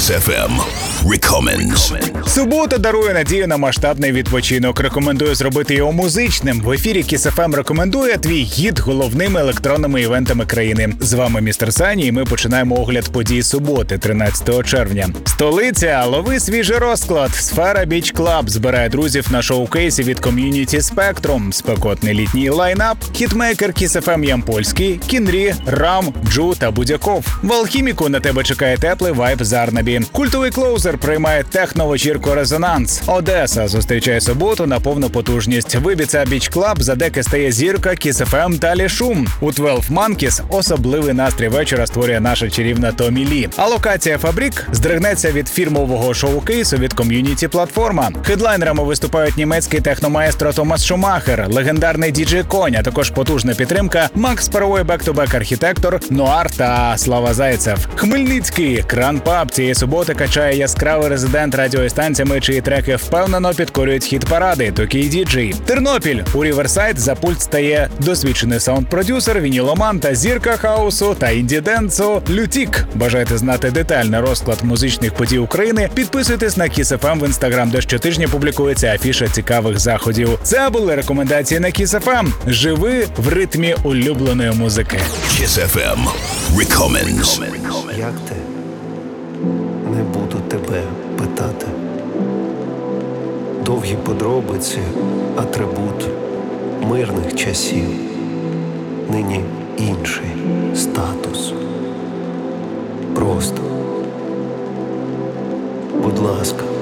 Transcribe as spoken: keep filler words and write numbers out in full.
Kiss еф ем Recommends. Субота дарує надію на масштабний відпочинок. Рекомендую зробити його музичним. В ефірі Kiss еф ем рекомендує твій гід головними електронними івентами країни. З вами містер Сані, і ми починаємо огляд подій суботи, тринадцятого червня. Столиця, лови свіжий розклад. Сфера Біч Клаб збирає друзів на шоу-кейсі від ком'юніті Spectrum. Спекотний літній лайнап, хітмейкер Kiss еф ем Ямпольський, Кінрі, Рам, Джу та Будяков. В Алхіміку на тебе чекає теплий вайб з Арнабі. Культовий клоузер приймає техно-вечірку «Резонанс». Одеса зустрічає суботу на повну потужність. В Ібіца Біч Клаб за деки стає зірка Kiss еф ем Талі Шум. У дванадцять Monkeys особливий настрій вечора створює наша чарівна Томі Лі. А локація Фабрік здригнеться від фірмового шоу-кейсу від ком'юніті Платформа. Хедлайнерами виступають німецький техномаестро Томас Шумахер, легендарний діджей Конь, а також потужна підтримка Макс Паровой, бек-ту-бек архітектор, Нуар та Слава Зайцев. Хмельницький кран паб цієї суботи качає яскравий резидент радіостанціями, чиї треки впевнено підкорюють хіт-паради, такий діджей. Тернопіль. У Ріверсайд за пульт стає досвідчений саунд-продюсер, вініломан та зірка хаусу та інді-денсу Лютік. Бажаєте знати детальний розклад музичних подій України? Підписуйтесь на Kiss еф ем в інстаграм, де щотижня публікується афіша цікавих заходів. Це були рекомендації на Kiss еф ем. Живи в ритмі улюбленої музики. Kiss еф ем Recommends. Як ти? Не буду тебе питати. Довгі подробиці, атрибут мирних часів. Нині інший статус. Просто, будь ласка,